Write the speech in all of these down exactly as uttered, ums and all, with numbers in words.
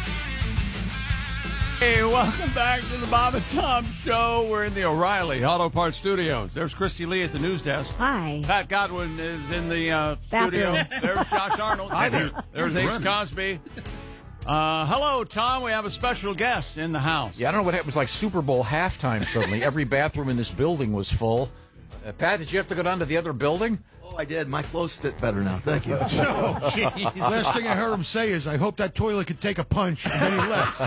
Hey, welcome back to the Bob and Tom Show. We're in the O'Reilly Auto Parts Studios. There's Christy Lee at the news desk. Hi. Pat Godwin is in the uh, studio. There's Josh Arnold. Hi there. There's Ace Cosby. Uh, hello, Tom. We have a special guest in the house. Yeah, I don't know what happened. It was like Super Bowl halftime suddenly. Every bathroom in this building was full. Uh, Pat, did you have to go down to the other building? Oh, I did. My clothes fit better now. Thank you. Oh, jeez. Last thing I heard him say is, I hope that toilet could take a punch. And then he left.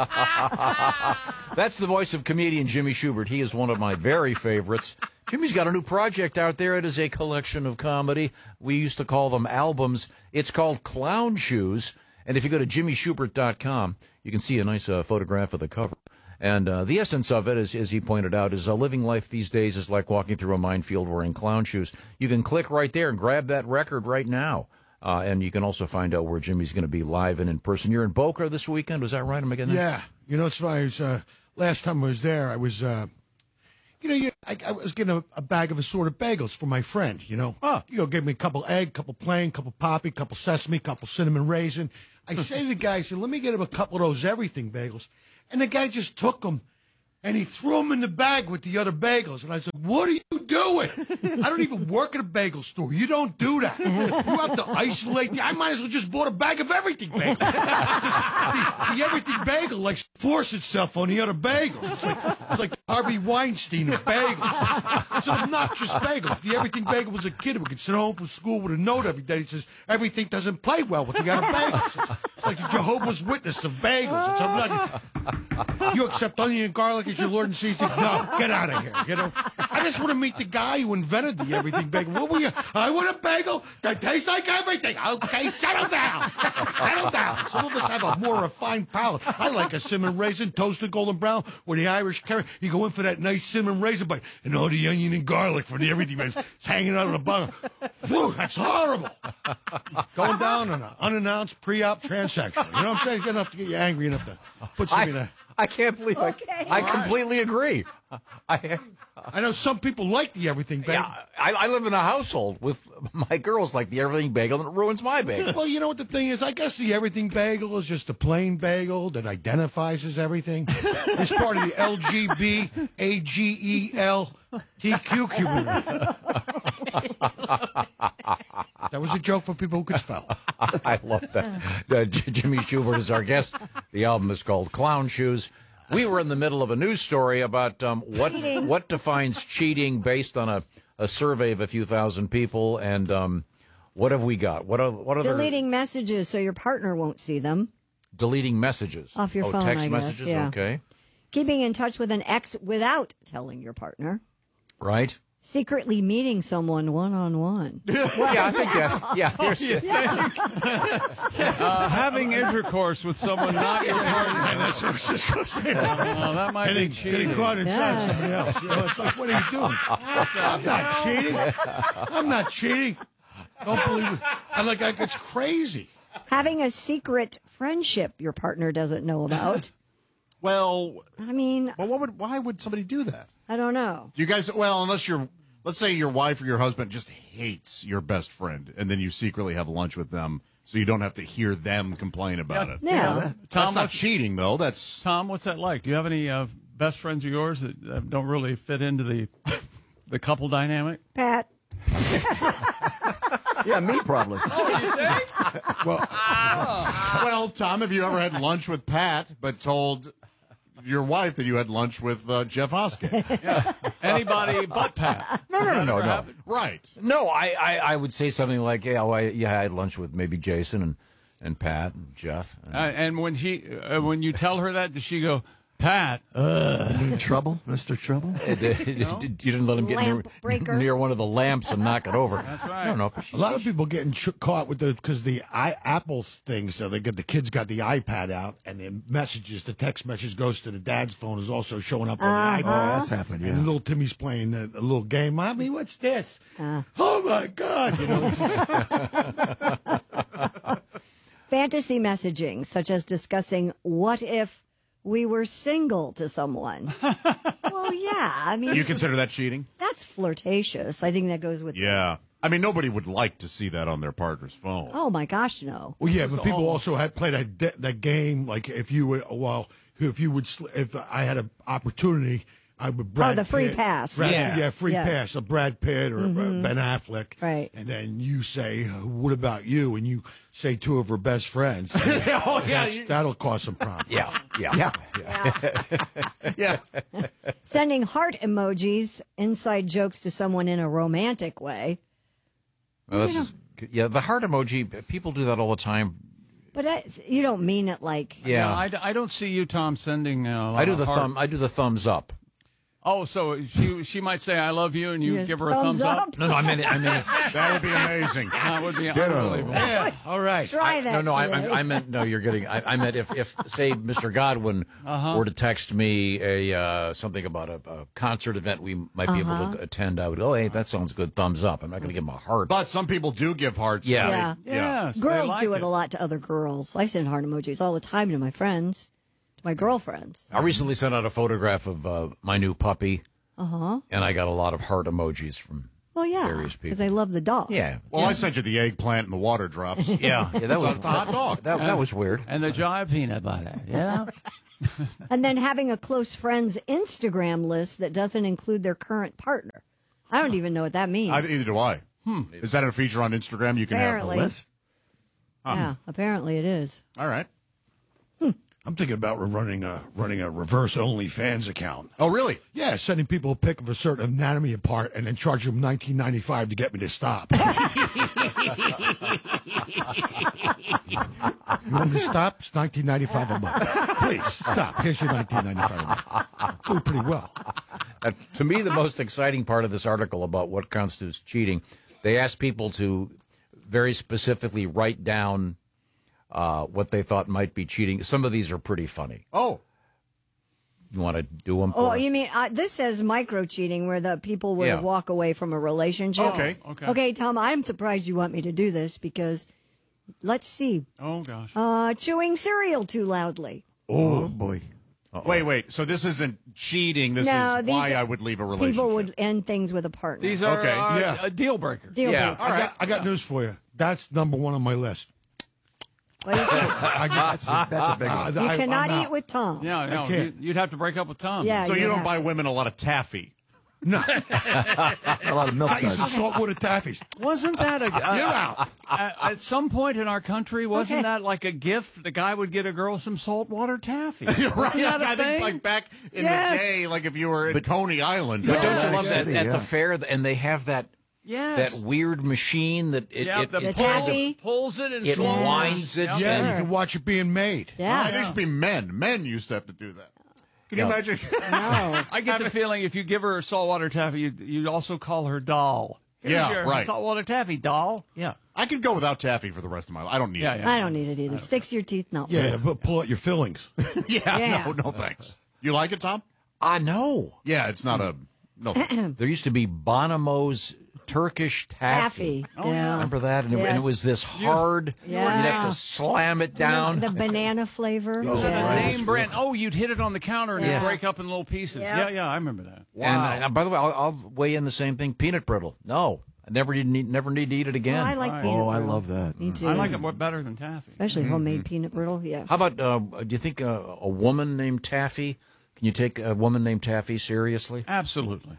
That's the voice of comedian Jimmy Schubert. He is one of my very favorites. Jimmy's got a new project out there. It is a collection of comedy. We used to call them albums. It's called Clown Shoes. And if you go to jimmy schubert dot com, you can see a nice uh, photograph of the cover. And uh, the essence of it, is, as he pointed out, is uh, living life these days is like walking through a minefield wearing clown shoes. You can click right there and grab that record right now. Uh, and you can also find out where Jimmy's going to be live and in person. You're in Boca this weekend. Was that right? Am I getting that? Yeah. You know, it's funny. I was, uh, last time I was there, I was, uh, you know, you, I, I was getting a, a bag of assorted bagels for my friend, you know. Oh. You know, give me a couple egg, couple plain, couple poppy, couple sesame, couple cinnamon raisin. I say to the guy, I said, let me get him a couple of those everything bagels. And the guy just took them, and he threw them in the bag with the other bagels. And I said, what are you doing? I don't even work at a bagel store. You don't do that. You have to isolate. The, I might as well just bought a bag of everything bagels. the, the everything bagel, like, force itself on the other bagels. It's like, it's like Harvey Weinstein of bagels. It's an obnoxious bagel. If the everything bagel was a kid who could sit home from school with a note every day that says, everything doesn't play well with the other bagels. It's, it's like the Jehovah's Witness of bagels. It's obnoxious. You accept onion and garlic as your Lord and Savior? No, get out of here. You know, I just want to meet the guy who invented the everything bagel. What were you? I want a bagel that tastes like everything. Okay, settle down. Settle down. Some of us have a more refined palate. I like a cinnamon raisin, toasted golden brown, with the Irish carrot. You go in for that nice cinnamon raisin bite, and all the onion and garlic for the everything bagel. It's hanging out of the bottom. Whew, that's horrible. Going down on an unannounced pre-op transaction. You know what I'm saying? Good enough to get you angry enough to put some in a... I can't believe Okay. I, I completely agree. I, I know some people like the everything bagel. yeah, I, I live in a household with my girls like the everything bagel, and it ruins my bagel. Well, you know what the thing is? I guess the everything bagel is just a plain bagel that identifies as everything. It's part of the L G B A G E L T Q community. That was a joke for people who could spell. I love that. Uh, J- Jimmy Schubert is our guest. The album is called Clown Shoes. We were in the middle of a news story about um, what Cheating. what defines cheating based on a, a survey of a few thousand people, and um, what have we got? What are what are Deleting messages so your partner won't see them. deleting messages Off your oh, phone, text I guess, messages? yeah. Okay, Keeping in touch with an ex without telling your partner. right. Secretly meeting someone one-on-one. Yeah, I think that. Yeah, here's, Uh, having intercourse with someone not your partner. That's what I was just going to say. Uh, that might Getting, be getting cheating. caught inside Yes. somebody else. You know, it's like, what are you doing? I'm not cheating. I'm not cheating. Don't believe it. I like, I, it's crazy. Having a secret friendship your partner doesn't know about. Well, I mean, well, what would? Why would somebody do that? I don't know. You guys, well, unless you're, let's say your wife or your husband just hates your best friend, and then you secretly have lunch with them, so you don't have to hear them complain about it. Yeah. That's Tom, not what's, cheating, though. That's Tom, what's that like? Do you have any uh, best friends of yours that uh, don't really fit into the the couple dynamic? Pat. Yeah, me probably. well, Tom. Have you ever had lunch with Pat, but told your wife that you had lunch with uh, Jeff Hoskett? Yeah. Anybody but Pat? no, no, no, no, no. Happen? Right. No, I, I, I would say something like, yeah, well, I, yeah, I had lunch with maybe Jason and, and Pat and Jeff. And, Uh, and when she, uh, when you tell her that, does she go, Pat? Uh. Trouble, Mister Trouble. you didn't let him get near, Lamp breaker. near one of the lamps and knock it over. That's right. I don't know. A lot of people getting ch- caught with the because the I, Apple thing. So they get the kids got the iPad out, and the messages, the text message goes to the dad's phone is also showing up on the iPad. Oh, that's happened. And Yeah. little Timmy's playing a, a little game. Mommy, what's this? Oh my God! You know, Fantasy messaging, such as discussing what if we were single to someone. Well, yeah. I mean, You consider that cheating? that's flirtatious. I think that goes with Yeah. I mean, nobody would like to see that on their partner's phone. Oh my gosh, no. Well, yeah, was but people all- also had played that de- that game. Like if you would, well, if you would, sl- if I had an opportunity, I would. Brad Oh, the free Pitt- pass. Brad- Yeah. yeah, free Yes. pass. A Brad Pitt or uh Ben Affleck, Right. And then you say, uh, "What about you?" And you say two of her best friends. oh, yeah. That's- you- that'll cause some problems. Yeah, yeah, yeah. Sending heart emojis, inside jokes to someone in a romantic way. Well, this is, yeah, the heart emoji. People do that all the time. But I, you don't mean it like. Yeah, No, I, d- I don't see you, Tom, sending. Uh, I do the heart- thumb. I do the thumbs up. Oh, so she she might say I love you, and you Yeah. give her a Thumbs thumbs, up? No, no, I meant it. I meant it. That would be amazing. That would be unbelievable. Yeah. All right. Try I- that. no, no, I, today. I, I meant no. You're getting. I, I meant if, if say Mister Godwin were to text me a uh, something about a, a concert event we might be able to attend, I would. Oh, hey, that sounds good. Thumbs up. I'm not going to give him a heart. But some people do give hearts. Yeah. They- Yeah. Yes, they Girls like do it, a lot to other girls. I send heart emojis all the time to my friends, to my girlfriends. I recently sent out a photograph of uh, my new puppy, uh-huh. and I got a lot of heart emojis from. Well, yeah, Various people. because I love the dog. Yeah, Well, I sent you the eggplant and the water drops. yeah, yeah. That was It's a hot dog. That, that was weird. And the dry peanut butter. Yeah. And then having a close friends Instagram list that doesn't include their current partner. I don't even know what that means. I, either do I. Is that a feature on Instagram? You can Apparently. have the list. Yeah, apparently it is. All right. I'm thinking about running a running a reverse OnlyFans account. Oh, really? Yeah, sending people a pic of a certain anatomy part and then charging them nineteen ninety-five to get me to stop. You want me to stop? It's nineteen ninety-five a month. Please stop. Here's your nineteen ninety-five a month. Do pretty well. Uh, to me, the most exciting part of this article about what constitutes cheating, they asked people to very specifically write down uh, what they thought might be cheating. Some of these are pretty funny. Oh. You want to do them? Oh, for us? you mean uh, this says micro cheating, where the people would Yeah. walk away from a relationship? Okay. Okay. Okay, Tom, I'm surprised you want me to do this because, let's see, Oh gosh. uh, chewing cereal too loudly. Oh, boy. Wait, wait. So this isn't cheating. This No, is these why are- I would leave a relationship. People would end things with a partner. These are, Okay, are yeah. a deal breaker. Deal Yeah. breaker. All I, right. got, I got news for you. That's number one on my list. What do you think? I just, That's a, that's a big I- one. You I- cannot I'm eat out. with Tom. Yeah, no, can't. you, you'd have to break up with Tom. Yeah, So you don't have- buy women a lot of taffy. No. A lot of milk I used to duds. saltwater taffies. Wasn't that a, uh, You're out. at, at some point in our country? Wasn't Okay. that like a gift? The guy would get a girl some saltwater taffy. right. Wasn't that a I thing? think like back in Yes. the day, like if you were in Coney Island. But or don't you something. love that City, at yeah. the fair, and they have that Yes. that weird machine that it, yeah, it, the, it, pull- taffy. pulls it and it slows. winds it. Yep. Yeah, and- you can watch it being made. Yeah. There used to be men. Men used to have to do that. Can you Yeah. imagine? No. I get the feeling if you give her a saltwater taffy, you'd, you'd also call her doll. Here's Yeah, your right. Saltwater taffy doll. Yeah. I could go without taffy for the rest of my life. I don't need Yeah, it. yeah. I don't need it either. Sticks to your teeth, no. Yeah, but pull out your fillings. Yeah, Yeah. no, no thanks. You like it, Tom? I know. Yeah, it's not a no. thanks. There used to be Bonomo's Turkish taffy. Taffy. yeah. Remember that? And, it, and it Yes. was this hard. Yeah. You'd have to slam it down. The banana flavor. Oh, The yeah. right. name brand. Oh, you'd hit it on the counter and Yeah. it'd break up in little pieces. Yeah. Yeah, yeah, I remember that. And uh, by the way, I'll, I'll weigh in the same thing. Peanut brittle. No, I never need never need to eat it again. Well, I like peanut Oh, I brittle. love that. Me too. I like it more better than taffy. Especially homemade peanut brittle. Yeah. How about? Uh, do you think uh, a woman named Taffy? Can you take a woman named Taffy seriously? Absolutely.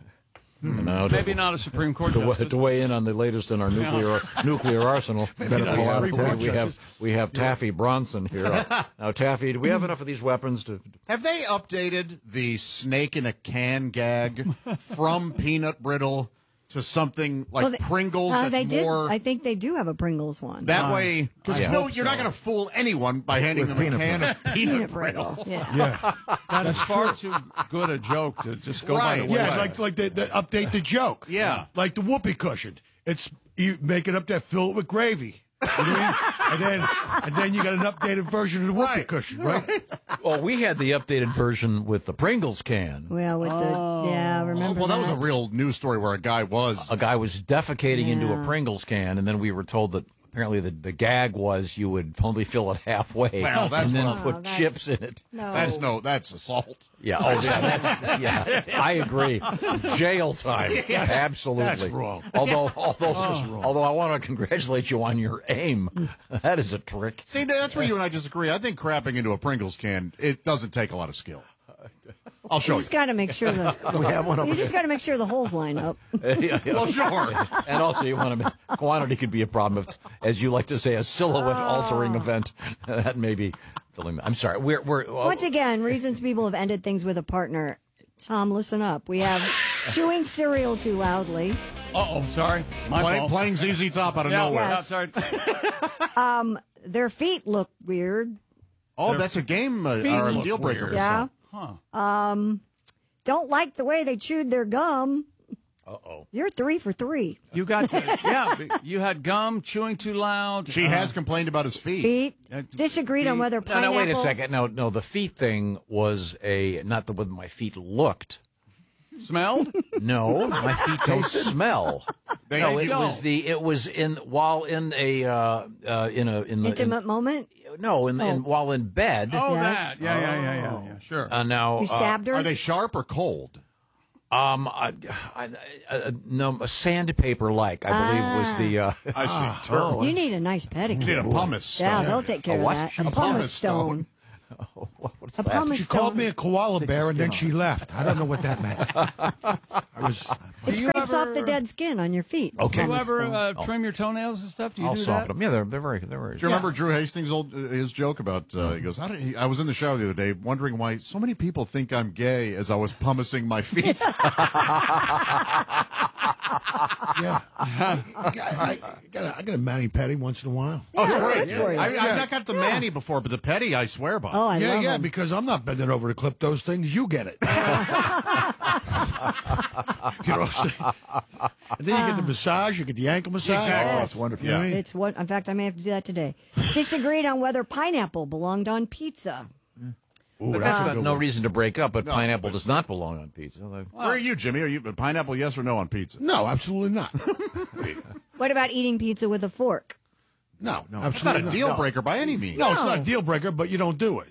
No, to- Maybe not a Supreme Court to, wa- justice. to weigh in on the latest in our nuclear nuclear arsenal. Better not pull out a every we, one. we have we have Taffy Bronson here. Uh, now, Taffy, do we have enough of these weapons to? Have they updated the snake in a can gag from peanut brittle to something like Well, they- Pringles? uh, that's they did. more I think they do have a Pringles one. that way. Because I no, hope you're not going to fool anyone by handing them a peanut can of peanut, peanut brittle. brittle. Yeah. Yeah. That is far too good a joke to just go by Right. the way. Yeah, like like the, the update the joke. Yeah. Like the whoopee cushion. It's you make it up there, fill it with gravy. You know what I mean? And then and then you got an updated version of the whoopee Right. cushion, right? Well, we had the updated version with the Pringles can. Well, with the yeah, remember Well, that was a real news story where a guy was. A guy was defecating into a Yeah. Pringles can, and then we were told that apparently the, the gag was you would only fill it halfway Well, that's and then wrong. put Oh, that's- chips in it. No. That's no, that's assault. Yeah, oh yeah, that's yeah. I agree. Jail time, absolutely. That's wrong. Although, although, although I want to congratulate you on your aim. That is a trick. See, that's where you and I disagree. I think crapping into a Pringles can, it doesn't take a lot of skill. I'll show You you. just got to make sure the We have one over you just got to make sure the holes line up. Yeah, yeah. Well, sure. And also, you want to quantity could be a problem. If it's, as you like to say, a silhouette altering event. That may be filling. I'm sorry. We're we're uh, Once again, reasons people have ended things with a partner. Tom, listen up. We have chewing cereal too loudly. Uh-oh, sorry. My Play, fault. playing Z Z Top out of Yeah, nowhere. yeah, Yes. sorry. Their feet look weird. Oh, that's a game uh, Feet or a look deal breaker. weird. for Yeah. some. Huh. Don't like the way they chewed their gum. Uh-oh. You're three for three. You got to, yeah, you had gum, chewing too loud. She uh, has complained about his feet. Feet Uh, disagreed on feet. whether No, pineapple. no, wait a second. No, no. The feet thing was a not the way my feet looked. smelled. No, my feet don't smell. They No, it don't. was the it was in while in a uh, uh, in a in the Intimate moment. in, no in, in while in bed. Oh, Yes. that. Yeah, yeah, yeah, yeah, yeah. Sure. Uh, now You stabbed her. Are they sharp or cold? uh, um I, I, uh, no sandpaper like I believe was the uh, I see. term. you need a nice You need pedicure. a pumice Yeah, stone. they'll take care of what? that. A A pumice pumice stone. stone. what's A that? pumice She stone. called me a koala bear and then she left. I don't know what that meant. I was. It Do you scrapes ever- off the dead skin on your feet. Okay. Do you Pumice ever stone. uh, trim your toenails and stuff? Do you I'll do soften that? them. Yeah, they're they're very they're very. Do you remember Drew Hastings' old uh, his joke about? Uh, he goes, How did he, "I was in the shower the other day, wondering why so many people think I'm gay as I was pumicing my feet." Yeah. I, I, I got a, I got a mani pedi once in a while. Oh, it's Yeah, great. good for you. I, I've not got the Manny before, but the petty I swear by. Oh, I yeah, love yeah, them. because I'm not bending over to clip those things. You get it. you know what I'm saying? And then you get the massage, you get the ankle massage. Exactly. Oh, it's wonderful. Yeah. You know what I mean? It's what. In fact, I may have to do that today. Disagreed on whether pineapple belonged on pizza. Ooh, But that's that's a not, good no one. reason to break up. But pineapple does not belong on pizza. Like, Where are you, Jimmy? Are you pineapple? Yes or no on pizza? No, absolutely not. What about eating pizza with a fork? No, no, It's not absolutely a deal no. breaker by any means. No, it's not a deal breaker, but you don't do it.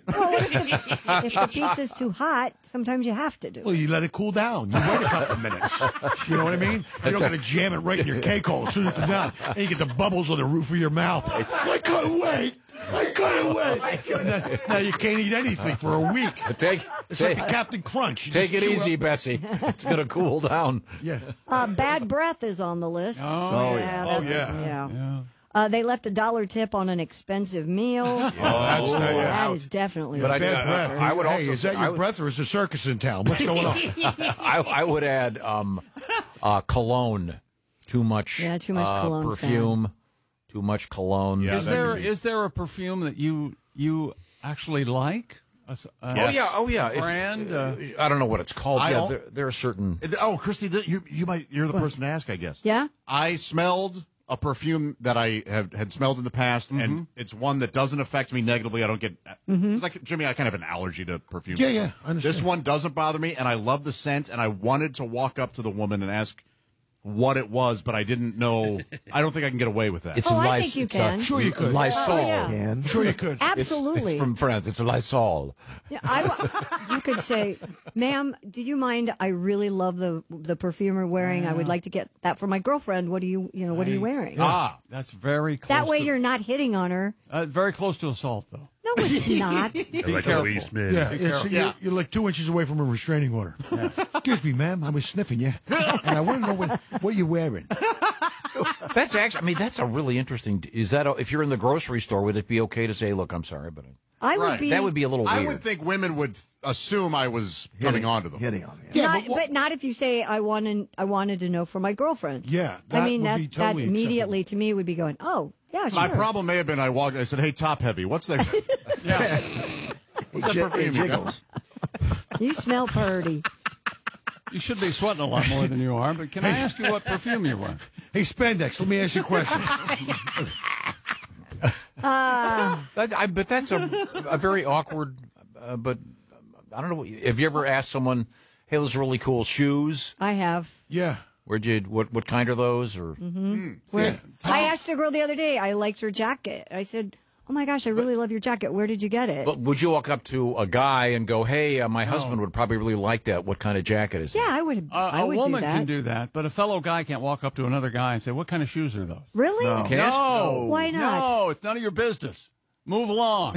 If the pizza's too hot, sometimes you have to do Well, it. you let it cool down. You wait a couple of minutes. You know what I mean? You don't got to jam it right in your cake hole as soon as it comes down. And you get the bubbles on the roof of your mouth. I couldn't wait. I couldn't wait. Now, now you can't eat anything for a week. take It's take, like the Captain Crunch. You take just it chew easy, up- Betsy. It's gonna cool down. Yeah. Uh, bad breath is on the list. Oh, yeah. Oh, that's- yeah. yeah. Uh, they left a dollar tip on an expensive meal. Oh, that's not, that yeah. is definitely But a I- Bad bad uh, breath. I would hey, also is that say- I your would- breath or is there circus in town? What's going on? I, I would add um, uh, cologne. Too much. Yeah, too much uh, cologne's perfume. Too much cologne. Yeah, Is that there could be- is there a perfume that you you actually like? A s- a Oh yeah. Oh yeah. If- Brand. uh, I don't know what it's called. I yeah, al- there, there are certain. Oh, Christy, th- you you might you're the person to ask, I guess. Yeah? I smelled a perfume that I have had smelled in the past, and it's one that doesn't affect me negatively. I don't get. It's like Jimmy. I kind of have an allergy to perfume. Yeah, yeah, I understand. This one doesn't bother me, and I love the scent. And I wanted to walk up to the woman and ask what it was, but I didn't know. I don't think I can get away with that. It's Oh, a I Lys- think you it's a can. Sure you could. Lysol. Oh, yeah. Can. Sure you could. It's- Absolutely. It's, from France. It's a Lysol. Yeah, I w- you could say, ma'am, do you mind? I really love the the perfume you're wearing. I would like to get that for my girlfriend. What do you, you know, what are you wearing? ah, That's very close. That way to, you're not hitting on her. uh, very close to assault, though. No, it's not. Be careful. Yeah, it's, Yeah. You're, you're like two inches away from a restraining order. Excuse me, ma'am. I was sniffing you, and I want to know what, what you're wearing. That's actually. I mean, that's a really interesting. Is that a- if you're in the grocery store, would it be okay to say, "Look, I'm sorry, but I would Right. be. that would be a little I weird." would think women would assume I was coming on to them. Hitting on me. not, but, not if you say I wanted. I wanted to know for my girlfriend. Yeah, I that mean would that be totally that immediately to me would be going. Oh yeah, sure. My problem may have been I walked. I said, "Hey, top heavy, what's that? Yeah. what's that It perfume you got?" jiggles. You smell purty. You should be sweating a lot more than you are. But can I ask you what perfume you wear? Hey, Spandex, let me ask you a question. That, I, but that's a, a very awkward. Uh, but I don't know. Have you ever asked someone, "Hey, those really cool shoes"? I have. Yeah. Where'd you? What? What kind are those? Or Mm-hmm. Where, I asked a girl the other day. I liked her jacket. I said, "Oh my gosh, I really love your jacket. Where did you get it?" But would you walk up to a guy and go, "Hey, uh, my husband would probably really like that. What kind of jacket is it?" Yeah, I would. Uh, I a would woman do that. can do that, but a fellow guy can't walk up to another guy and say, "What kind of shoes are those?" Really? No. Can't? No. Why not? No, it's none of your business. Move along.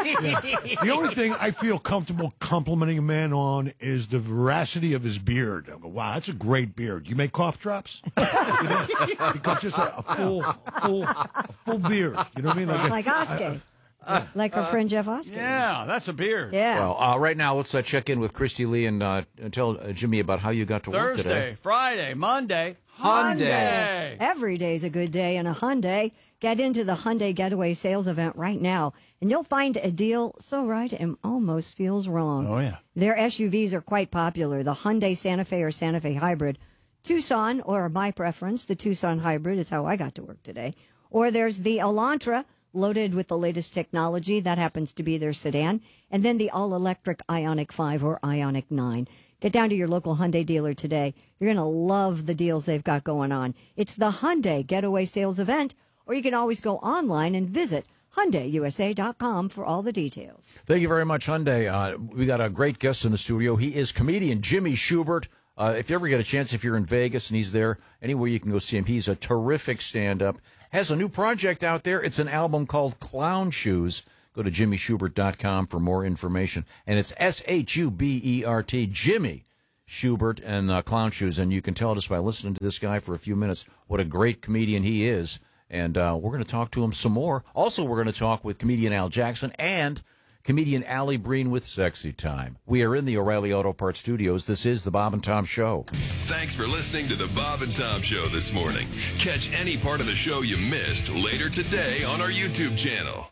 The only thing I feel comfortable complimenting a man on is the veracity of his beard. I go, wow, that's a great beard. You make cough drops? You know, because just a, a full, full, a full beard. You know what I mean? Like, a, Like Oskey. Like our friend Jeff Oskey. Yeah, that's a beard. Yeah. Well, uh, right now, let's uh, check in with Christy Lee and uh, tell uh, Jimmy about how you got to work today. Thursday, Friday, Monday, Hyundai. Every day's a good day in a Hyundai. Get into the Hyundai Getaway Sales event right now, and you'll find a deal so right it almost feels wrong. Oh, yeah. Their S U Vs are quite popular. The Hyundai Santa Fe or Santa Fe Hybrid, Tucson, or my preference, the Tucson Hybrid is how I got to work today. Or there's the Elantra, loaded with the latest technology. That happens to be their sedan. And then the all-electric Ioniq five or Ioniq nine. Get down to your local Hyundai dealer today. You're going to love the deals they've got going on. It's the Hyundai Getaway Sales event, or you can always go online and visit Hyundai U S A dot com for all the details. Thank you very much, Hyundai. Uh, we got a great guest in the studio. He is comedian Jimmy Schubert. Uh, if you ever get a chance, if you're in Vegas and he's there, anywhere you can go see him. He's a terrific stand-up. Has a new project out there. It's an album called Clown Shoes. Go to Jimmy Schubert dot com for more information. And it's S H U B E R T, Jimmy Schubert and uh, Clown Shoes. And you can tell just by listening to this guy for a few minutes what a great comedian he is. And uh, we're going to talk to him some more. Also, we're going to talk with comedian Al Jackson and comedian Allie Breen with Sexy Time. We are in the O'Reilly Auto Parts Studios. This is the Bob and Tom Show. Thanks for listening to the Bob and Tom Show this morning. Catch any part of the show you missed later today on our YouTube channel.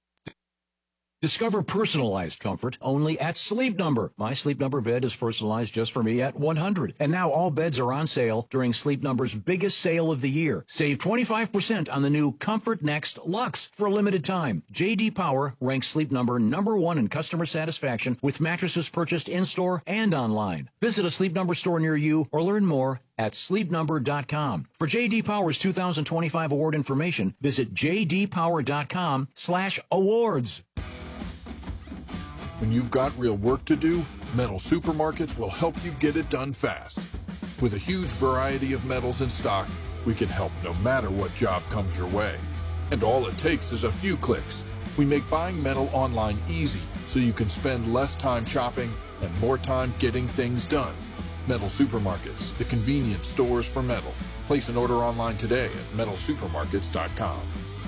Discover personalized comfort only at Sleep Number. My Sleep Number bed is personalized just for me at one hundred. And now all beds are on sale during Sleep Number's biggest sale of the year. Save twenty-five percent on the new Comfort Next Luxe for a limited time. J D Power ranks Sleep Number number one in customer satisfaction with mattresses purchased in-store and online. Visit a Sleep Number store near you or learn more at sleep number dot com. For J D Power's two thousand twenty-five award information, visit j d power dot com slash awards. When you've got real work to do, Metal Supermarkets will help you get it done fast. With a huge variety of metals in stock, we can help no matter what job comes your way. And all it takes is a few clicks. We make buying metal online easy so you can spend less time shopping and more time getting things done. Metal Supermarkets, the convenient stores for metal. Place an order online today at metal supermarkets dot com.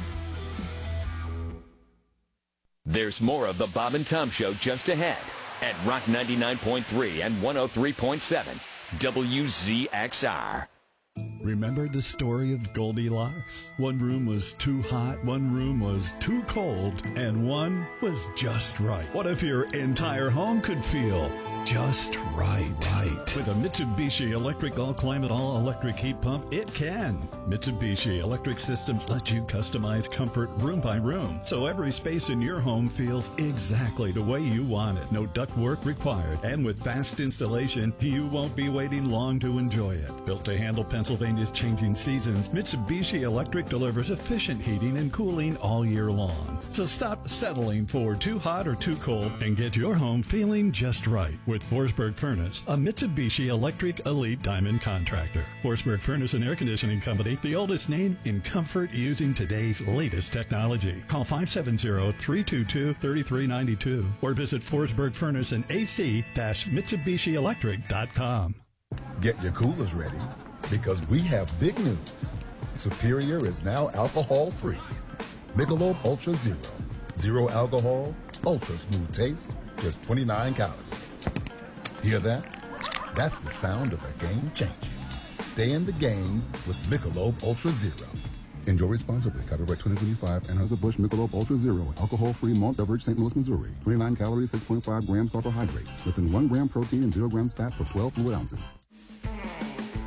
There's more of the Bob and Tom Show just ahead at Rock ninety-nine point three and one oh three point seven W Z X R. Remember the story of Goldilocks? One room was too hot, one room was too cold, and one was just right. What if your entire home could feel just right? Right. With a Mitsubishi Electric All-Climate All-Electric Heat Pump, it can. Mitsubishi Electric Systems lets you customize comfort room by room, so every space in your home feels exactly the way you want it. No ductwork required, and with fast installation, you won't be waiting long to enjoy it. Built to handle Pennsylvania's changing seasons, Mitsubishi Electric delivers efficient heating and cooling all year long. So stop settling for too hot or too cold and get your home feeling just right with Forsberg Furnace, a Mitsubishi Electric Elite Diamond contractor. Forsberg Furnace and Air Conditioning Company, the oldest name in comfort using today's latest technology. Call five seven zero, three two two, three three nine two or visit Forsberg Furnace and A C Mitsubishi Electric dot com. Get your coolers ready, because we have big news. Superior is now alcohol-free. Michelob Ultra Zero. Zero alcohol, ultra smooth taste, just twenty-nine calories. Hear that? That's the sound of a game changer. Stay in the game with Michelob Ultra Zero. Enjoy responsibly. Copyright twenty twenty-five. Anheuser-Busch Michelob Ultra Zero. Alcohol-free malt beverage, Saint Louis, Missouri. twenty-nine calories, six point five grams carbohydrates. Within one gram protein and zero grams fat per twelve fluid ounces.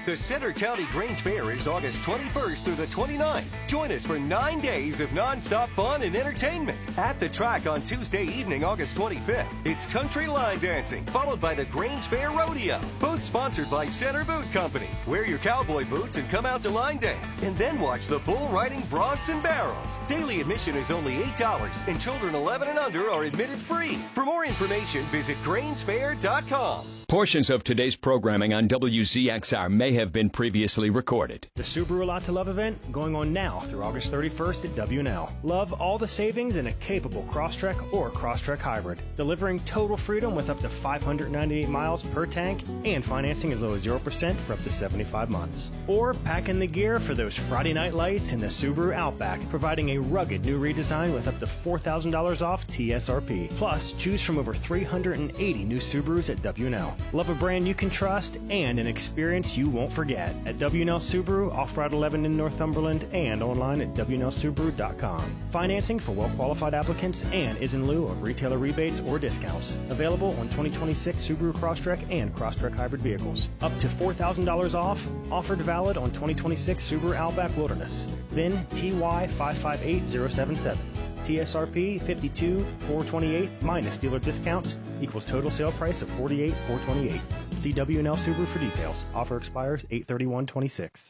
The Center County Grange Fair is August twenty-first through the twenty-ninth. Join us for nine days of nonstop fun and entertainment. At the track on Tuesday evening, August twenty-fifth, it's country line dancing, followed by the Grange Fair Rodeo. Both sponsored by Center Boot Company. Wear your cowboy boots and come out to line dance, and then watch the bull riding broncs and barrels. Daily admission is only eight dollars, and children eleven and under are admitted free. For more information, visit grange fair dot com. Portions of today's programming on W Z X R may have been previously recorded. The Subaru Lot to Love event going on now through August thirty-first at W and L. Love all the savings in a capable Crosstrek or Crosstrek Hybrid, delivering total freedom with up to five hundred ninety-eight miles per tank and financing as low as zero percent for up to seventy-five months. Or pack in the gear for those Friday night lights in the Subaru Outback, providing a rugged new redesign with up to four thousand dollars off T S R P. Plus, choose from over three hundred eighty new Subarus at W and L. Love a brand you can trust and an experience you won't forget at W and L Subaru, off Route eleven in Northumberland, and online at W and L Subaru dot com. Financing for well-qualified applicants and is in lieu of retailer rebates or discounts. Available on twenty twenty-six Subaru Crosstrek and Crosstrek Hybrid vehicles. Up to four thousand dollars off. Offered valid on twenty twenty-six Subaru Outback Wilderness. V I N T Y five five eight zero seven seven. T S R P fifty-two four twenty-eight minus dealer discounts equals total sale price of forty-eight four twenty-eight. See W and L Subaru for details. Offer expires eight thirty-one twenty-six.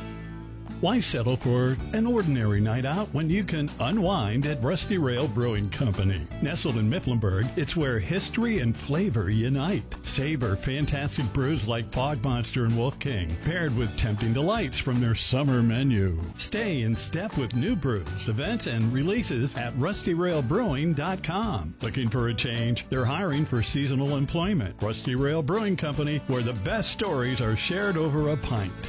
Why settle for an ordinary night out when you can unwind at Rusty Rail Brewing Company? Nestled in Mifflinburg, it's where history and flavor unite. Savor fantastic brews like Fog Monster and Wolf King, paired with tempting delights from their summer menu. Stay in step with new brews, events, and releases at rusty rail brewing dot com. Looking for a change? They're hiring for seasonal employment. Rusty Rail Brewing Company, where the best stories are shared over a pint.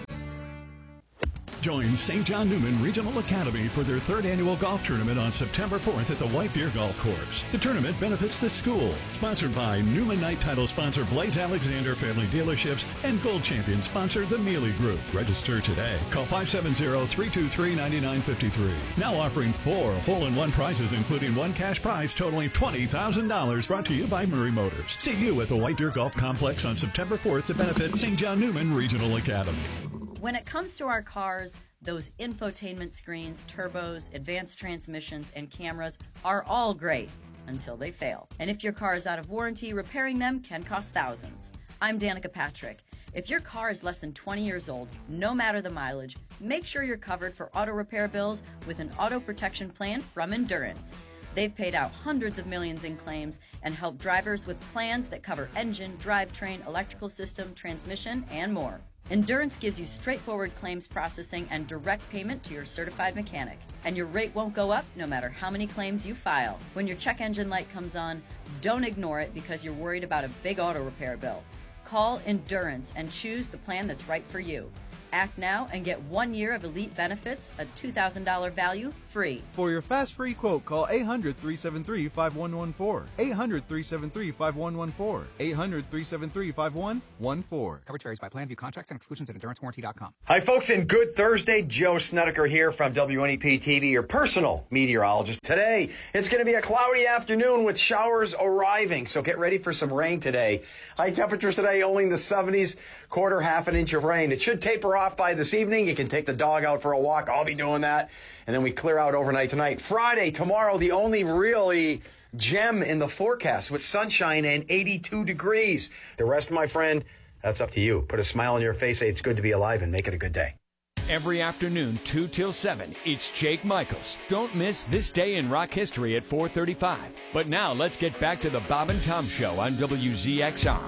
Join Saint John Newman Regional Academy for their third annual golf tournament on September fourth at the White Deer Golf Course. The tournament benefits the school. Sponsored by Newman Night title sponsor Blades Alexander Family Dealerships and Gold Champion sponsor the Mealy Group. Register today. Call five seven zero, three two three, nine nine five three. Now offering four hole-in-one prizes, including one cash prize totaling twenty thousand dollars, brought to you by Murray Motors. See you at the White Deer Golf Complex on September fourth to benefit Saint John Newman Regional Academy. When it comes to our cars, those infotainment screens, turbos, advanced transmissions, and cameras are all great until they fail. And if your car is out of warranty, repairing them can cost thousands. I'm Danica Patrick. If your car is less than twenty years old, no matter the mileage, make sure you're covered for auto repair bills with an auto protection plan from Endurance. They've paid out hundreds of millions in claims and helped drivers with plans that cover engine, drivetrain, electrical system, transmission, and more. Endurance gives you straightforward claims processing and direct payment to your certified mechanic. And your rate won't go up no matter how many claims you file. When your check engine light comes on, don't ignore it because you're worried about a big auto repair bill. Call Endurance and choose the plan that's right for you. Act now and get one year of elite benefits, a two thousand dollars value, free. For your fast free quote, call eight hundred, three seven three, five one one four. eight hundred, three seven three, five one one four. eight hundred, three seven three, five one one four. Coverage varies by plan. View contracts and exclusions at endurance warranty dot com. Hi, folks, and good Thursday. Joe Snedeker here from W N E P T V, your personal meteorologist. Today, it's going to be a cloudy afternoon with showers arriving, so get ready for some rain today. High temperatures today only in the seventies, quarter, half an inch of rain. It should taper off by this evening. You can take the dog out for a walk. I'll be doing that. And then we clear out overnight tonight. Friday, tomorrow, the only really gem in the forecast with sunshine and eighty-two degrees. The rest, my friend, that's up to you. Put a smile on your face, say it's good to be alive, and make it a good day. Every afternoon, two till seven, it's Jake Michaels. Don't miss This Day in Rock History at four thirty-five. But now, let's get back to the Bob and Tom Show on W Z X R.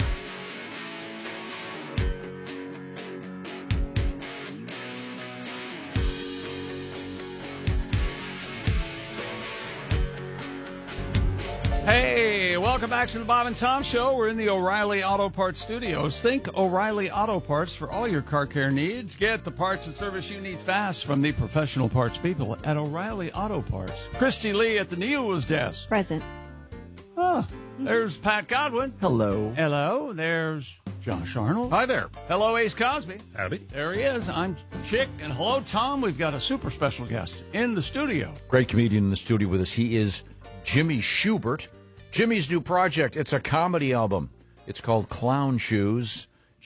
Hey, welcome back to the Bob and Tom Show. We're in the O'Reilly Auto Parts Studios. Think O'Reilly Auto Parts for all your car care needs. Get the parts and service you need fast from the professional parts people at O'Reilly Auto Parts. Christy Lee at the News desk. Present. Ah, there's Pat Godwin. Hello. Hello. There's Josh Arnold. Hi there. Hello, Ace Cosby. Howdy. There he is. I'm Chick. And hello, Tom. We've got a super special guest in the studio. Great comedian in the studio with us. He is Jimmy Schubert. Jimmy's new project, it's a comedy album. It's called Clown Shoes.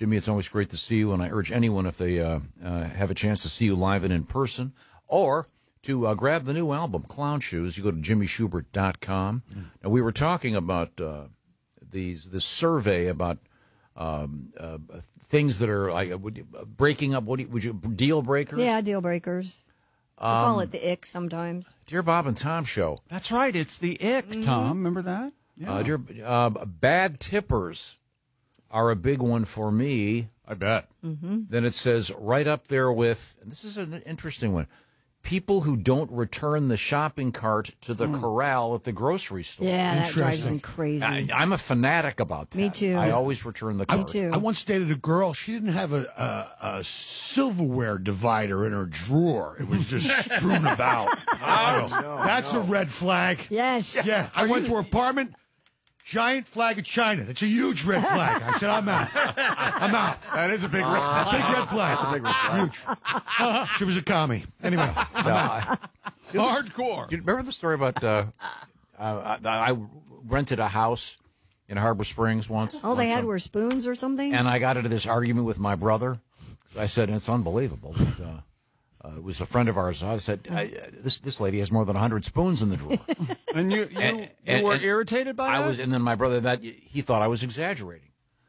Jimmy, it's always great to see you, and I urge anyone, if they uh, uh, have a chance to see you live and in person, or to uh, grab the new album, Clown Shoes, you go to jimmy schubert dot com. Mm. Now, we were talking about uh, these this survey about um, uh, things that are like, uh, breaking up, what do you, would you, deal breakers? Yeah, deal breakers. I Um, call it the ick sometimes. Dear Bob and Tom Show. That's right. It's the ick, Mm-hmm. Tom. Remember that? Yeah. Uh, dear, uh, bad tippers are a big one for me. I bet. Mm-hmm. Then it says right up there with, and this is an interesting one, people who don't return the shopping cart to the Mm. corral at the grocery store. Yeah, that drives me crazy. I, I'm a fanatic about that. Me too. I always return the cart. I once dated a girl. She didn't have a, a, a silverware divider in her drawer. It was just strewn about. I go, That's a red flag. Yes. Yeah. I went to her apartment. Giant flag of China. It's a huge red flag. I said, I'm out. I'm out. That is a big red flag. flag. Big red flag. That's a big red flag. Huge. She was a commie. Anyway. I'm No, out. I- Hardcore. Do you remember the story about uh, uh, I, I rented a house in Harbor Springs once? All they once had some- were spoons or something? And I got into this argument with my brother. I said, it's unbelievable. But, uh, uh, it was a friend of ours. I said, I, this this lady has more than one hundred spoons in the drawer. And you, you, And- you and- were and irritated by that? I was, and then my brother, that he thought I was exaggerating.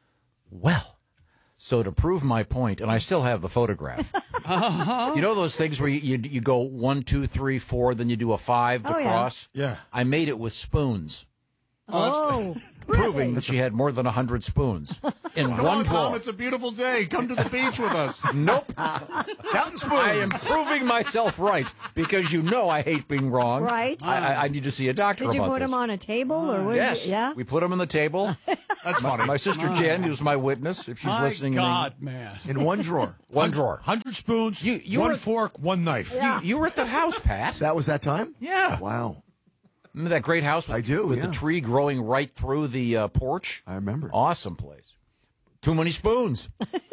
Well, so to prove my point, and I still have the photograph. Uh-huh. You know those things where you, you you go one, two, three, four, then you do a five to Oh, yeah. cross? Yeah. I made it with spoons, Oh, proving that she had more than one hundred spoons in Come one on, drawer. Tom. It's a beautiful day. Come to the beach with us. Nope. Counting spoons. I am proving myself right because you know I hate being wrong. Right. I, I, I need to see a doctor did you about put this. them on a table or what? did Yes. you- yeah. We put them on the table. That's my, funny. my sister Jen, who's my witness, if she's My listening. God, man. In one drawer. One drawer. one hundred spoons, You- you one were- fork, one knife. Yeah. You, you were at that house, Pat. That was that time? Yeah. Wow. Remember that great house with, I do, with yeah. the tree growing right through the uh, porch? I remember. Awesome place. Too many spoons.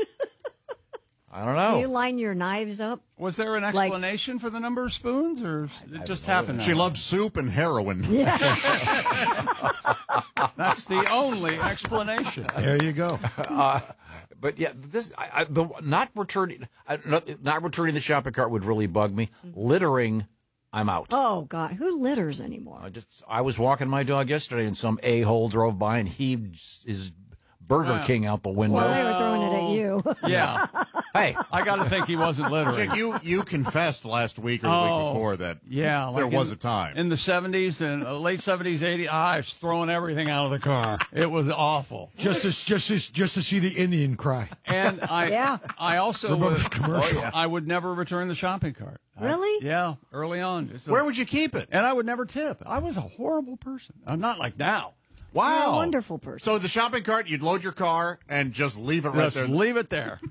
I don't Do you know. line your knives up? Was there an Like- explanation for the number of spoons, or it just happened? She that loved soup and heroin. way? That's the only explanation. There you go. Uh, but yeah, this I, I, the not returning I, not, not returning the shopping cart would really bug me. Littering, I'm out. Oh God, who litters anymore? I just I was walking my dog yesterday, and some a hole drove by and heaved his Burger Wow. King out the window. Well, they were throwing it at you. Yeah. Hey, I got to think he wasn't littering. Jake, you, you confessed last week or the Oh, week before that Yeah, like there was in- a time. in the seventies and uh, late seventies, eighties. I was throwing everything out of the car. It was awful. Just to, just to, just to see the Indian cry. And I, Yeah. I also Remember would, the commercial? I would never return the shopping cart. I- Really? yeah, early on. It's a- Where would you keep it? And I would never tip. I was a horrible person. I'm not like now. Wow. You're a wonderful person. So the shopping cart, you'd load your car and just leave it right Just there. leave it there.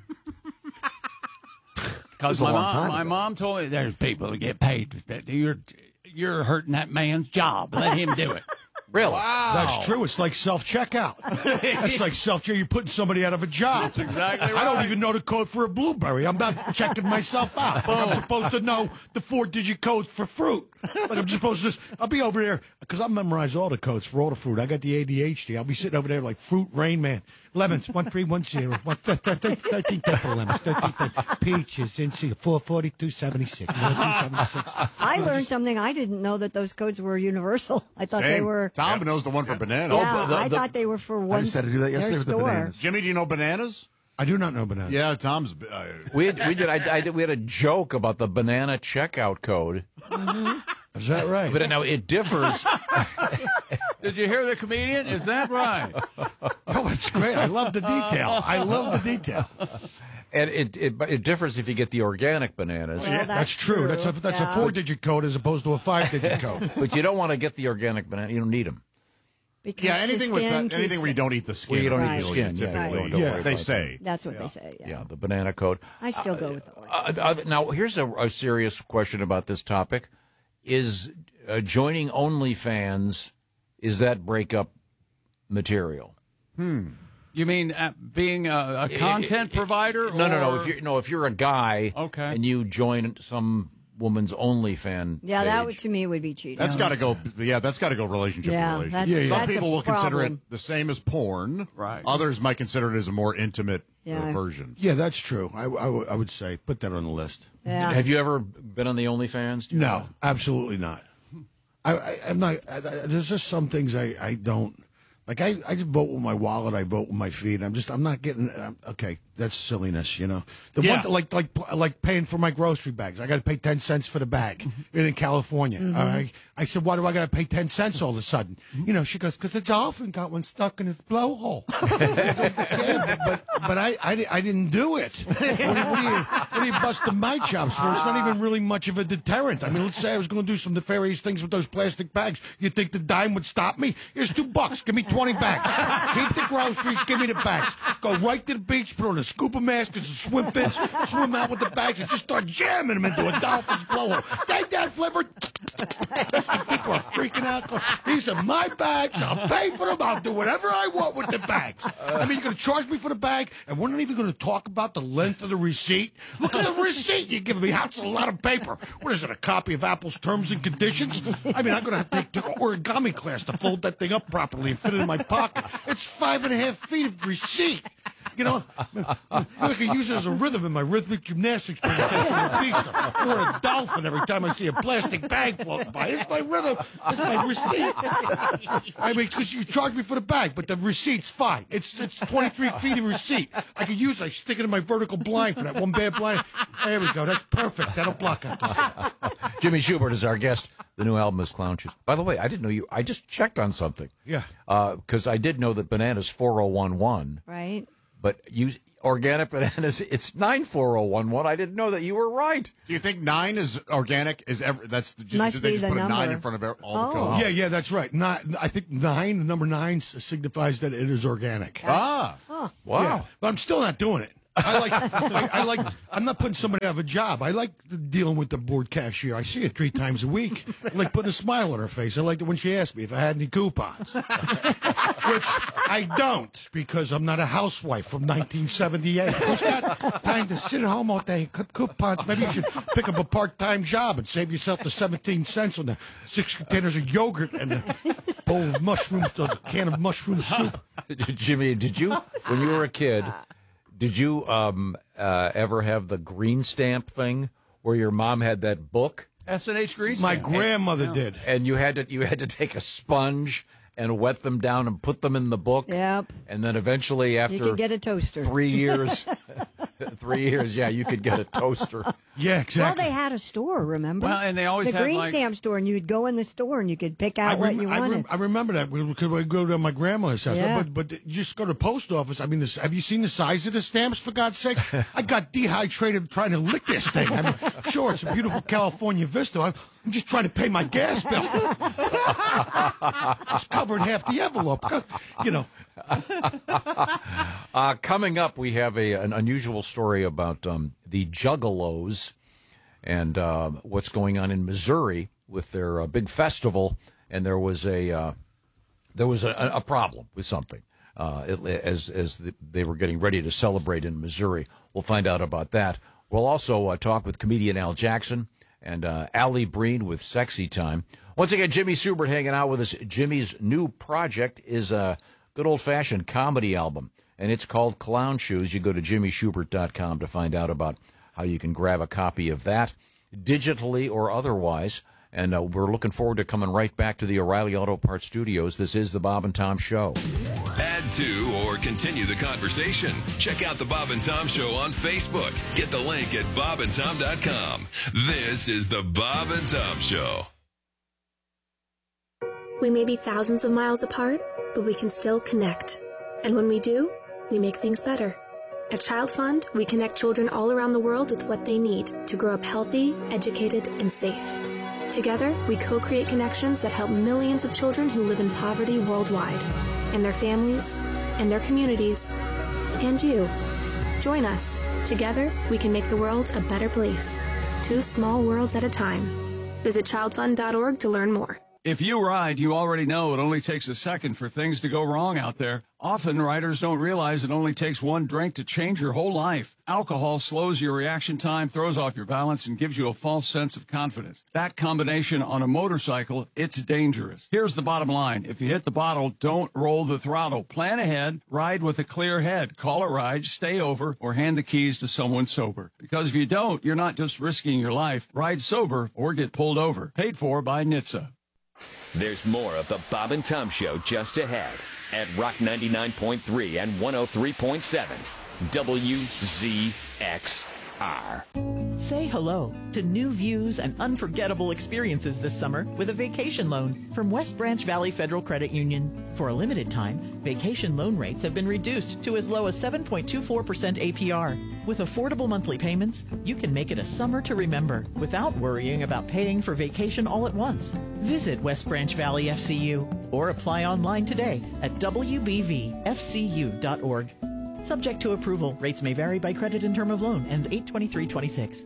Because a my long mom, time my ago. mom told me there's people who get paid. You're you're hurting that man's job. Let him do it. really? Wow. That's true. It's like self-checkout. That's like self-check. You're putting somebody out of a job. That's exactly I don't right. even know the code for a blueberry. I'm not checking myself out. Like I'm supposed to know the four-digit code for fruit. Like I'm supposed to just, I'll be over there, because I memorize all the codes for all the fruit. I got the A D H D. I'll be sitting over there like Fruit Rain Man. Lemons, one three one zero. One, thirteen pepper lemons. thirteen peaches, in C, four forty-two seventy-six. I learned something. I didn't know that those codes were universal. I thought they Same. were. Tom knows the one for bananas. Yeah, the- I the- thought they were for one. just had to do that yesterday their with the store. bananas. Jimmy, do you know bananas? I do not know bananas. Yeah, Tom's. Uh, We had, we did. I, I did. We had a joke about the banana checkout code, Is that right? but now it differs. Did you hear the comedian? Is that right? Oh, it's great. I love the detail. I love the detail. And it, it it differs if you get the organic bananas. Well, That's, that's true. That's a that's Yeah. a four-digit code as opposed to a five-digit code. But you don't want to get the organic banana. You don't need them. Because yeah, the anything with skin that, anything keeps where you it. don't eat the skin. Well, you don't Right. eat the skin. Yeah, Typically, don't, don't Yeah. worry they about say. That's what they say. Yeah. Yeah, the banana code. I still go with the Uh, uh, now, here's a, a serious question about this topic: Is uh, joining OnlyFans, is that breakup material? Hmm. You mean uh, being a, a content provider? No, no, no. or- If you're no, if you're a guy, Okay. and you join some woman's OnlyFans, Yeah, that page, would, to me would be cheating. That's got to go. Yeah, that's got to go relationship Yeah, to relationship. that's- Yeah, yeah. Some that's people a will consider it problem. the same as porn. Right. Others might consider it as a more intimate Yeah. version. Yeah, that's true. I, I, w- I would say put that on the list. Yeah. Have you ever been on the OnlyFans? Do you No, know? absolutely not. I, I, I'm not. I, I, there's just some things I, I don't like. I, I just vote with my wallet. I vote with my feet. I'm just. I'm not getting. I'm, okay, that's silliness. You know. The Yeah. one like like like paying for my grocery bags. I got to pay ten cents for the bag in, in California. Mm-hmm. All right. I said, why do I got to pay ten cents all of a sudden? You know. She goes, because the dolphin got one stuck in his blowhole. Yeah, but, but but I, I I didn't do it. What, do you- what, do you, what are you busting my chops for? It's not even really much of a deterrent. I mean, let's say I was going to do some nefarious things with those plastic bags. You think the dime would stop me? Here's two bucks. Give me twenty bags. Keep the groceries. Give me the bags. Go right to the beach. Put on a scuba mask and some swim fins. Swim out with the bags and just start jamming them into a dolphin's blowhole. Take that, Flipper. People are freaking out. These are my bags. I'll pay for them. I'll do whatever I want with the bags. I mean, you're going to charge me for the bag, and we're not even going to talk about the length of the receipt. Look at the receipt you're giving me. That's a lot of paper. What is it, a copy of Apple's terms and conditions? I mean, I'm going to have to take the origami class to fold that thing up properly and fit it in my pocket. It's five and a half feet of receipt. You know, I could use it as a rhythm in my rhythmic gymnastics presentation at the beach. Or a dolphin every time I see a plastic bag floating by. It's my rhythm. It's my receipt. I mean, because you charge me for the bag, but the receipt's fine. It's it's twenty-three feet of receipt. I could use it. I stick it in my vertical blind for that one bad blind. There we go. That's perfect. That'll block out the sun. Jimmy Schubert is our guest. The new album is Clown Shoes. By the way, I didn't know you. I just checked on something. Yeah. Because I did know that Banana's four oh one one. Right. But you organic bananas, it's nine four oh one one. I didn't know that you were right. Do you think nine is organic? Is ever that's the, Must did they be just the put a nine number. in front of all Oh. the codes? Yeah, yeah, that's right. Not, I think nine, the number nine signifies that it is organic. Ah, Oh. Wow. Yeah, but I'm still not doing it. I like, I, I like, I'm not putting somebody out of a job. I like dealing with the board cashier. I see it three times a week. I like putting a smile on her face. I liked it when she asked me if I had any coupons, which I don't because I'm not a housewife from nineteen seventy-eight. Who's got time to sit at home all day and cut coupons? Maybe you should pick up a part-time job and save yourself the seventeen cents on the six containers of yogurt and a bowl of mushrooms, a can of mushroom soup. Jimmy, did you, when you were a kid, did you um, uh, ever have the green stamp thing where your mom had that book? S and H Green My Stamp. grandmother Yeah. did. And you had to you had to take a sponge and wet them down and put them in the book. Yep. And then eventually, after You could get a toaster. three years, three years, yeah, you could get a toaster. Yeah, Well, exactly. they had a store, remember? Well, and they always the had, green like- stamp store, and you'd go in the store and you could pick out I, rem- what you I, wanted. rem- I remember that because we go to my grandmother's house. Yeah. But, but you just go to the post office. I mean, this, have you seen the size of the stamps, for God's sake? I got dehydrated trying to lick this thing. I mean, sure, it's a beautiful California vista. I'm, I'm just trying to pay my gas bill. It's covered half the envelope. You know. Uh, coming up, we have a an unusual story about um, the Juggalos and uh, what's going on in Missouri with their uh, big festival. And there was a uh, there was a, a problem with something uh, it, as as the, they were getting ready to celebrate in Missouri. We'll find out about that. We'll also uh, talk with comedian Al Jackson and uh, Allie Breen with Sexy Time. Once again, Jimmy Schubert hanging out with us. Jimmy's new project is a good old-fashioned comedy album, and it's called Clown Shoes. You go to jimmy schubert dot com to find out about how you can grab a copy of that, digitally or otherwise. And uh, we're looking forward to coming right back to the O'Reilly Auto Parts Studios. This is the Bob and Tom Show. Add to or continue the conversation. Check out the Bob and Tom Show on Facebook. Get the link at bob and tom dot com. This is the Bob and Tom Show. We may be thousands of miles apart, but we can still connect. And when we do, we make things better. At Child Fund, we connect children all around the world with what they need to grow up healthy, educated, and safe. Together, we co-create connections that help millions of children who live in poverty worldwide, and their families, and their communities, and you. Join us. Together, we can make the world a better place. Two small worlds at a time. Visit child fund dot org to learn more. If you ride, you already know it only takes a second for things to go wrong out there. Often, riders don't realize it only takes one drink to change your whole life. Alcohol slows your reaction time, throws off your balance, and gives you a false sense of confidence. That combination on a motorcycle, it's dangerous. Here's the bottom line. If you hit the bottle, don't roll the throttle. Plan ahead, ride with a clear head. Call a ride, stay over, or hand the keys to someone sober. Because if you don't, you're not just risking your life. Ride sober or get pulled over. Paid for by N H T S A. There's more of the Bob and Tom Show just ahead at Rock ninety-nine point three and one oh three point seven W Z X R. Say hello to new views and unforgettable experiences this summer with a vacation loan from West Branch Valley Federal Credit Union. For a limited time, vacation loan rates have been reduced to as low as seven point two four percent A P R. With affordable monthly payments, you can make it a summer to remember without worrying about paying for vacation all at once. Visit West Branch Valley F C U or apply online today at W B V F C U dot org. Subject to approval. Rates may vary by credit and term of loan. Ends eight twenty-three twenty-six.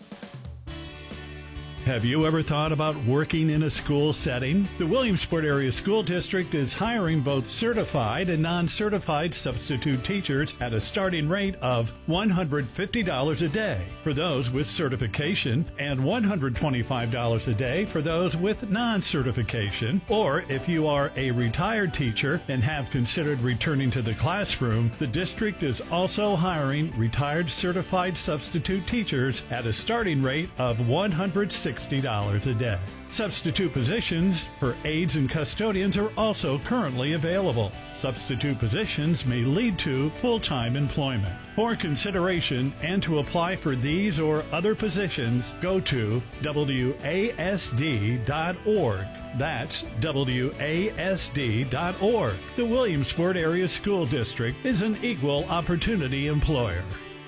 Have you ever thought about working in a school setting? The Williamsport Area School District is hiring both certified and non-certified substitute teachers at a starting rate of one hundred fifty dollars a day for those with certification and one hundred twenty-five dollars a day for those with non-certification. Or if you are a retired teacher and have considered returning to the classroom, the district is also hiring retired certified substitute teachers at a starting rate of one hundred sixty dollars a day. Substitute positions for aides and custodians are also currently available. Substitute positions may lead to full-time employment. For consideration and to apply for these or other positions, go to W A S D dot org. That's W A S D dot org. The Williamsport Area School District is an equal opportunity employer.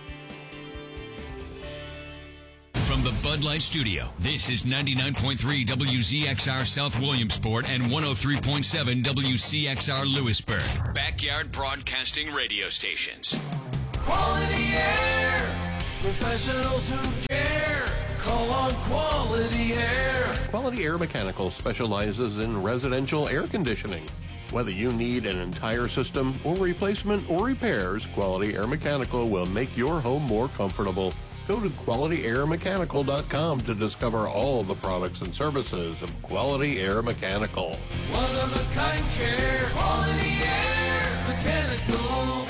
From the Bud Light Studio, this is ninety-nine point three W Z X R South Williamsport and one oh three point seven W C X R Lewisburg. Backyard Broadcasting Radio Stations. Quality air, professionals who care. Call on Quality Air. Quality Air Mechanical specializes in residential air conditioning. Whether you need an entire system or replacement or repairs, Quality Air Mechanical will make your home more comfortable. Go to quality air mechanical dot com to discover all the products and services of Quality Air Mechanical. One of a kind care. Quality Air Mechanical.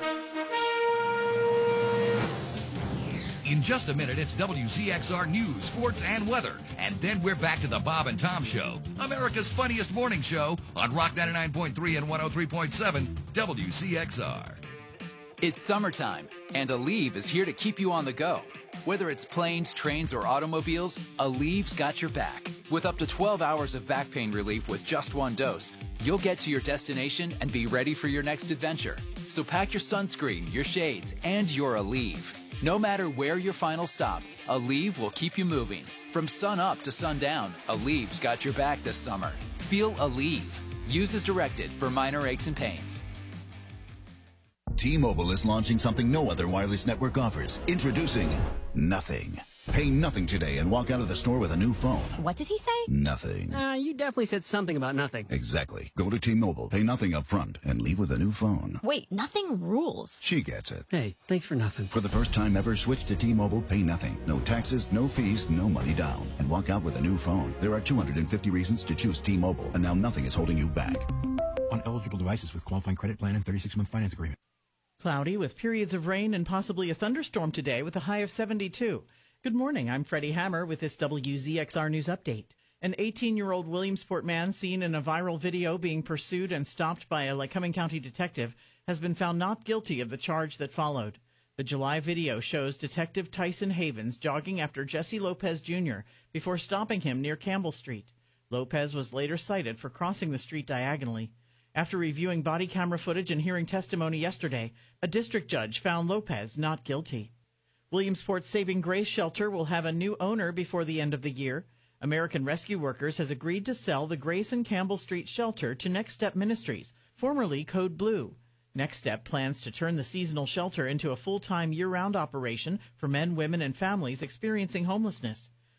In just a minute, it's W Z X R News, Sports, and Weather. And then we're back to the Bob and Tom Show, America's funniest morning show on Rock ninety-nine point three and one oh three point seven W C X R. It's summertime, and Aleve is here to keep you on the go. Whether it's planes, trains, or automobiles, Aleve's got your back. With up to twelve hours of back pain relief with just one dose, you'll get to your destination and be ready for your next adventure. So pack your sunscreen, your shades, and your Aleve. No matter where your final stop, Aleve will keep you moving. From sun up to sundown, Aleve's got your back this summer. Feel Aleve. Use as directed for minor aches and pains. T-Mobile is launching something no other wireless network offers. Introducing Nothing. Pay nothing today and walk out of the store with a new phone. What did he say? Nothing. Uh, you definitely said something about nothing. Exactly. Go to T-Mobile, pay nothing up front, and leave with a new phone. Wait, nothing rules. She gets it. Hey, thanks for nothing. For the first time ever, switch to T-Mobile, pay nothing. No taxes, no fees, no money down. And walk out with a new phone. There are two hundred fifty reasons to choose T-Mobile, and now nothing is holding you back. On eligible devices with qualifying credit plan and thirty-six month finance agreement. Cloudy with periods of rain and possibly a thunderstorm today with a high of seventy-two. Good morning. I'm Freddie Hammer with this W Z X R News Update. An eighteen-year-old Williamsport man seen in a viral video being pursued and stopped by a Lycoming County detective has been found not guilty of the charge that followed. The July video shows Detective Tyson Havens jogging after Jesse Lopez Junior before stopping him near Campbell Street. Lopez was later cited for crossing the street diagonally. After reviewing body camera footage and hearing testimony yesterday, a district judge found Lopez not guilty. Williamsport's Saving Grace shelter will have a new owner before the end of the year. American Rescue Workers has agreed to sell the Grace and Campbell Street shelter to Next Step Ministries, formerly Code Blue. Next Step plans to turn the seasonal shelter into a full-time year-round operation for men, women, and families experiencing homelessness.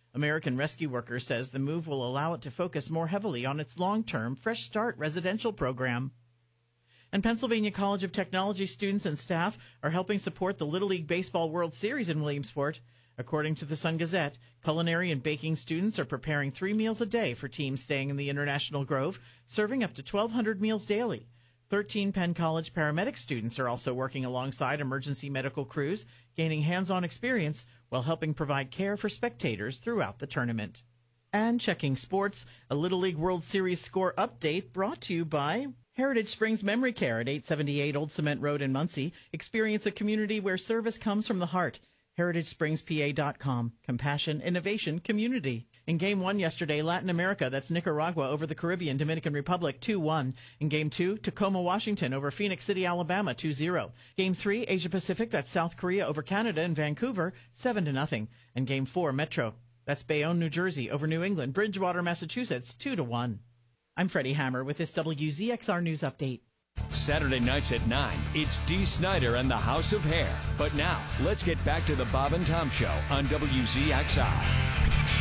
American Rescue Workers says the move will allow it to focus more heavily on its long-term Fresh Start residential program. And Pennsylvania College of Technology students and staff are helping support the Little League Baseball World Series in Williamsport. According to the Sun-Gazette, culinary and baking students are preparing three meals a day for teams staying in the International Grove, serving up to twelve hundred meals daily. thirteen Penn College paramedic students are also working alongside emergency medical crews, gaining hands-on experience while helping provide care for spectators throughout the tournament. And checking sports, a Little League World Series score update brought to you by Heritage Springs Memory Care at eight seventy-eight Old Cement Road in Muncie. Experience a community where service comes from the heart. heritage springs p a dot com. Compassion, innovation, community. In Game one yesterday, Latin America, that's Nicaragua over the Caribbean, Dominican Republic, two one. In Game two, Tacoma, Washington over Phoenix City, Alabama, two zero. Game three, Asia Pacific, that's South Korea over Canada and Vancouver, seven to nothing. And Game four, Metro, that's Bayonne, New Jersey over New England, Bridgewater, Massachusetts, two to one. I'm Freddie Hammer with this W Z X R News Update. Saturday nights at nine, it's Dee Snider and the House of Hair. But now, let's get back to the Bob and Tom Show on W Z X R.